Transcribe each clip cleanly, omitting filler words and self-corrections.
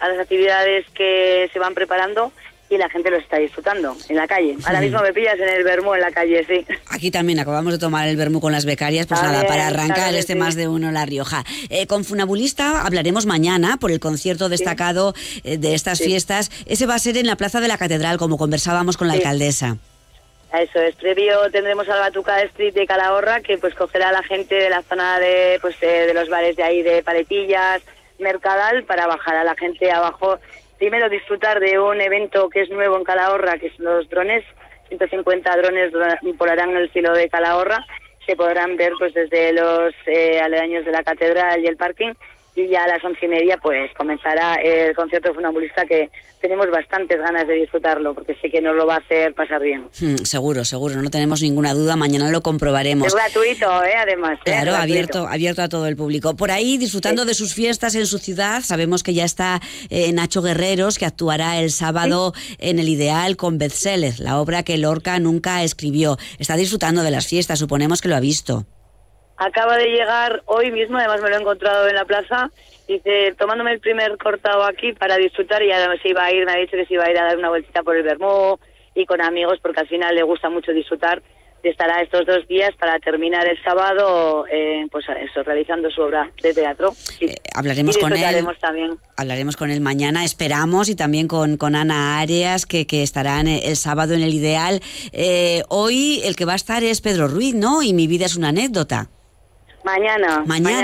a las actividades que se van preparando y la gente lo está disfrutando en la calle. Ahora mismo me pillas en el vermú en la calle, sí. Aquí también acabamos de tomar el vermú con las becarias, pues nada, para arrancar este más de uno La Rioja. Con Funambulista hablaremos mañana por el concierto destacado de estas fiestas. Ese va a ser en la Plaza de la Catedral, como conversábamos con la alcaldesa. Eso es, previo tendremos al Batucada Street de Calahorra, que pues cogerá a la gente de la zona de los bares de ahí, de Paletillas, Mercadal, para bajar a la gente abajo. Primero disfrutar de un evento que es nuevo en Calahorra, que son los drones. 150 drones volarán en el cielo de Calahorra. Se podrán ver pues desde los aledaños de la catedral y el parking. Y ya a las 11:30 pues comenzará el concierto funambulista, que tenemos bastantes ganas de disfrutarlo, porque sé que nos lo va a hacer pasar bien. Seguro, no tenemos ninguna duda, mañana lo comprobaremos. Es gratuito, además. Claro, abierto a todo el público. Por ahí, disfrutando de sus fiestas en su ciudad, sabemos que ya está Nacho Guerreros, que actuará el sábado en El Ideal con Bestseller, la obra que Lorca nunca escribió. Está disfrutando de las fiestas, suponemos que lo ha visto. Acaba de llegar hoy mismo, además me lo he encontrado en la plaza, dice, tomándome el primer cortado aquí para disfrutar, y ahora se iba a ir, me ha dicho que se iba a ir a dar una vueltita por el vermú y con amigos, porque al final le gusta mucho disfrutar. Estará estos 2 días para terminar el sábado, pues eso, realizando su obra de teatro. Sí. Hablaremos con él. También. Hablaremos con él mañana, esperamos, y también con Ana Arias, que estarán el sábado en El Ideal. Hoy el que va a estar es Pedro Ruiz, ¿no? Y Mi vida es una anécdota. Mañana,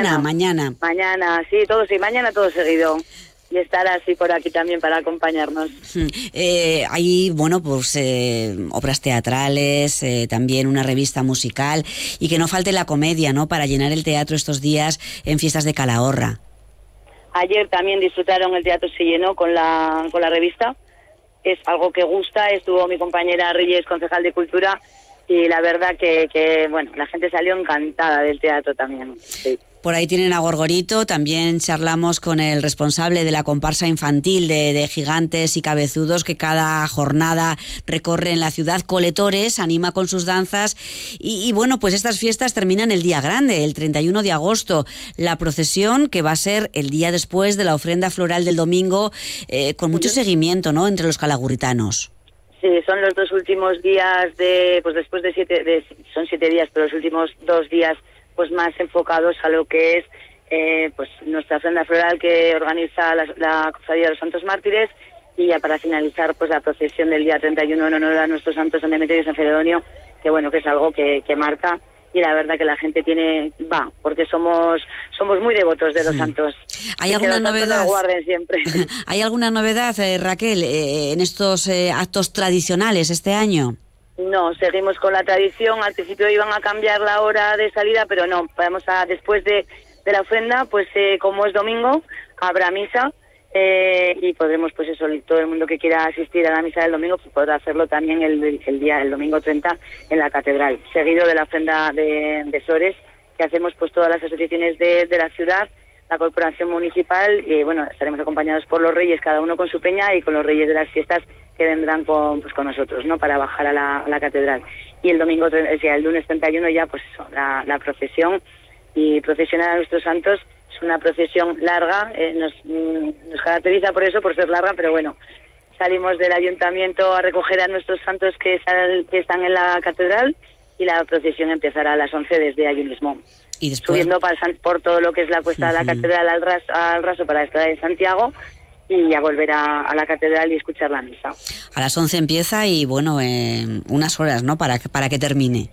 sí, mañana todo seguido. Y estará así por aquí también para acompañarnos. Hay, pues obras teatrales, también una revista musical, y que no falte la comedia, ¿no?, para llenar el teatro estos días en fiestas de Calahorra. Ayer también disfrutaron, el teatro se llenó con la revista. Es algo que gusta, estuvo mi compañera Reyes, concejal de Cultura, y la verdad que la gente salió encantada del teatro también. Sí. Por ahí tienen a Gorgorito, también charlamos con el responsable de la comparsa infantil de Gigantes y Cabezudos, que cada jornada recorre en la ciudad coletores, anima con sus danzas, y pues estas fiestas terminan el día grande, el 31 de agosto, la procesión, que va a ser el día después de la ofrenda floral del domingo, con mucho seguimiento, ¿no?, entre los calagurritanos. Sí, son los 2 últimos días después de son 7 días, pero los últimos 2 días pues más enfocados a lo que es pues nuestra ofrenda floral que organiza la Cofradía de los Santos Mártires, y ya para finalizar pues la procesión del día 31 en honor a nuestros santos San Demetrio y San Celedonio, que es algo que marca, y la verdad que la gente porque somos muy devotos de los santos. ¿Hay alguna novedad? Nos guarden siempre. ¿Hay alguna novedad, Raquel, en estos actos tradicionales este año? No, seguimos con la tradición. Al principio iban a cambiar la hora de salida, pero no, vamos a, después de la ofrenda, pues como es domingo, habrá misa, y podremos, pues eso, todo el mundo que quiera asistir a la misa del domingo pues podrá hacerlo también el domingo 30 en la catedral, seguido de la ofrenda de flores que hacemos pues todas las asociaciones de la ciudad, la corporación municipal, y estaremos acompañados por los reyes, cada uno con su peña, y con los reyes de las fiestas que vendrán con nosotros, ¿no?, para bajar a la catedral. Y el domingo, el lunes 31 ya pues eso, la procesión, y procesionar a nuestros santos. Es una procesión larga, nos caracteriza por eso, por ser larga, pero salimos del ayuntamiento a recoger a nuestros santos que están en la catedral, y la procesión empezará a las 11 desde allí mismo. Y después, subiendo por todo lo que es la cuesta de la catedral al raso para estar en Santiago, y a volver a la catedral y escuchar la misa. A las 11 empieza y unas horas, ¿no?, para que termine.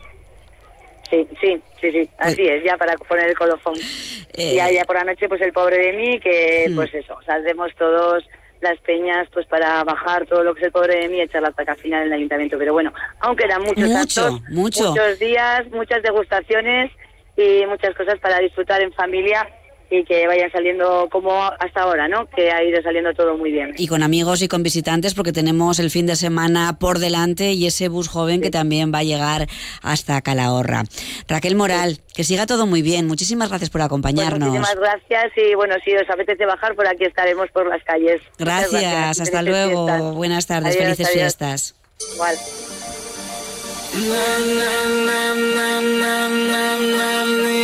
Sí, así es, ya para poner el colofón. Y ya por la noche, pues el Pobre de mí, que pues eso, saldremos todos las peñas pues para bajar todo lo que es el Pobre de mí y echar la taca final en el ayuntamiento. Pero aún quedan muchos actos, muchos días, muchas degustaciones y muchas cosas para disfrutar en familia, y que vayan saliendo como hasta ahora, ¿no?, que ha ido saliendo todo muy bien. Y con amigos y con visitantes, porque tenemos el fin de semana por delante, y ese bus joven que también va a llegar hasta Calahorra. Raquel Moral, que siga todo muy bien. Muchísimas gracias por acompañarnos. Muchísimas gracias, y si os apetece bajar, por aquí estaremos por las calles. Gracias, hasta luego. Fiestas. Buenas tardes, adiós, felices fiestas. Igual.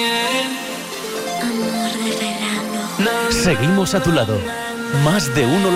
Seguimos a tu lado. Más de uno.